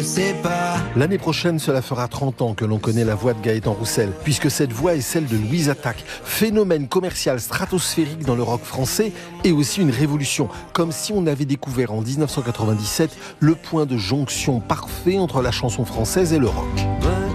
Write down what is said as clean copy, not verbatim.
je sais pas. L'année prochaine, cela fera 30 ans que l'on connaît la voix de Gaëtan Roussel, puisque cette voix est celle de Louise Attaque, phénomène commercial stratosphérique dans le rock français et aussi une révolution, comme si on avait découvert en 1997 le point de jonction parfait entre la chanson française et le rock.